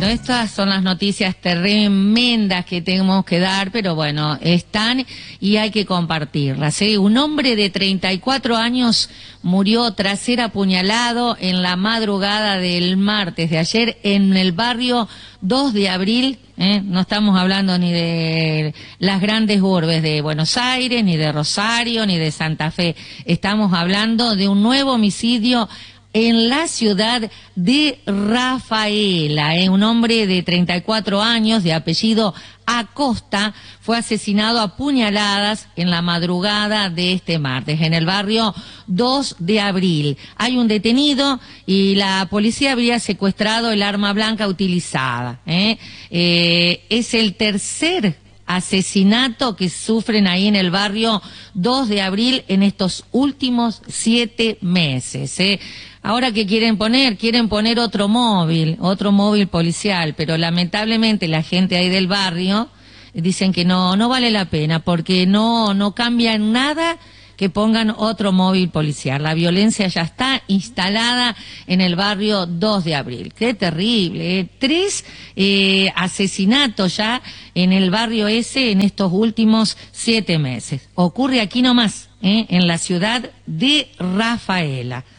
Bueno, estas son las noticias tremendas que tenemos que dar, pero bueno, están y hay que compartirlas, ¿eh? Un hombre de 34 años murió tras ser apuñalado en la madrugada del martes de ayer en el barrio 2 de abril, ¿eh? No estamos hablando ni de las grandes urbes de Buenos Aires, ni de Rosario, ni de Santa Fe. Estamos hablando de un nuevo homicidio en la ciudad de Rafaela. Un hombre de 34 años, de apellido Acosta, fue asesinado a puñaladas en la madrugada de este martes, en el barrio 2 de abril. Hay un detenido y la policía habría secuestrado el arma blanca utilizada. Es el tercer asesinato que sufren ahí en el barrio 2 de abril en estos últimos 7 meses. Ahora, ¿qué quieren poner? Quieren poner otro móvil policial, pero lamentablemente la gente ahí del barrio dicen que no vale la pena, porque no cambia en nada que pongan otro móvil policial. La violencia ya está instalada en el barrio 2 de abril. Qué terrible, ¿eh? 3 asesinatos ya en el barrio ese en estos últimos 7 meses. Ocurre aquí nomás, en la ciudad de Rafaela.